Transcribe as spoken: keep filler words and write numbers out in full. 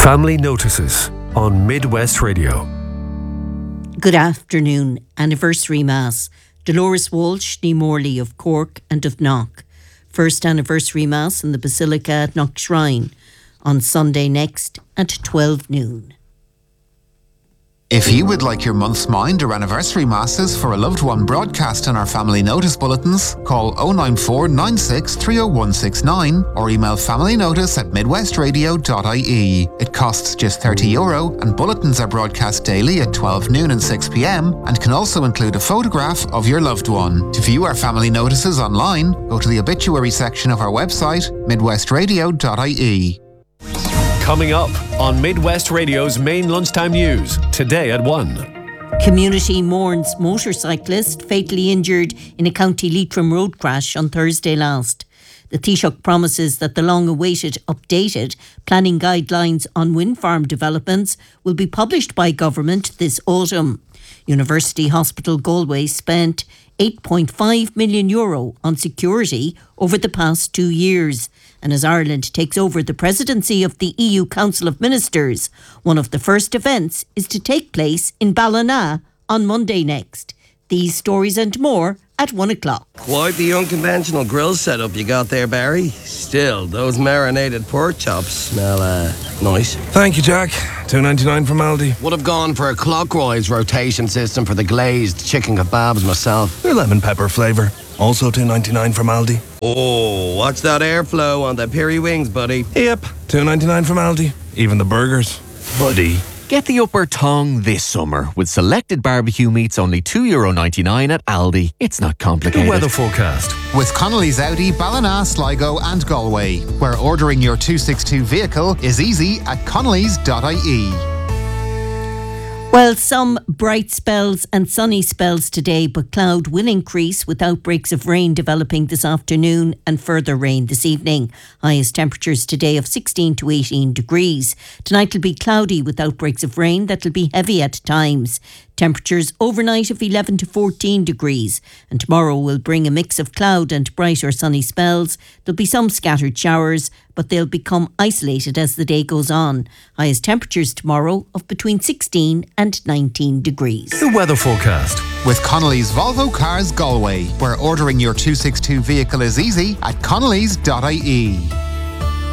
Family Notices on Midwest Radio. Good afternoon. Anniversary Mass. Dolores Walsh, ní Morley of Cork and of Knock. First anniversary Mass in the Basilica at Knock Shrine on Sunday next at twelve noon. If you would like your month's mind or anniversary masses for a loved one broadcast in our family notice bulletins, call oh nine four nine six three oh one six nine or email familynotice at midwestradio dot I E. It costs just thirty euro and bulletins are broadcast daily at twelve noon and six p.m. and can also include a photograph of your loved one. To view our family notices online, go to the obituary section of our website, midwestradio dot I E. Coming up on Midwest Radio's main lunchtime news, today at one. Community mourns motorcyclist fatally injured in a County Leitrim road crash on Thursday last. The Taoiseach promises that the long-awaited updated planning guidelines on wind farm developments will be published by government this autumn. University Hospital Galway spent eight point five million euro on security over the past two years. And as Ireland takes over the presidency of the E U Council of Ministers, one of the first events is to take place in Ballina on Monday next. These stories and more at one o'clock. Quite the unconventional grill setup you got there, Barry. Still, those marinated pork chops smell uh, nice. Thank you, Jack. two ninety-nine from Aldi. Would have gone for a clockwise rotation system for the glazed chicken kebabs myself. They're lemon pepper flavour. Also two ninety-nine from Aldi. Oh, watch that airflow on the piri wings, buddy. Yep, two ninety-nine from Aldi. Even the burgers. Buddy. Get the upper tongue this summer with selected barbecue meats only two euro ninety-nine at Aldi. It's not complicated. The weather forecast. With Connolly's Audi, Ballina, Sligo and Galway, where ordering your two sixty-two vehicle is easy at connellys dot I E. Well, some bright spells and sunny spells today, but cloud will increase with outbreaks of rain developing this afternoon and further rain this evening. Highest temperatures today of sixteen to eighteen degrees. Tonight will be cloudy with outbreaks of rain that will be heavy at times. Temperatures overnight of eleven to fourteen degrees. And tomorrow will bring a mix of cloud and bright or sunny spells. There'll be some scattered showers, but they'll become isolated as the day goes on. Highest temperatures tomorrow of between sixteen and nineteen degrees. The weather forecast. With Connolly's Volvo Cars Galway, where ordering your two sixty-two vehicle is easy at connellys dot I E.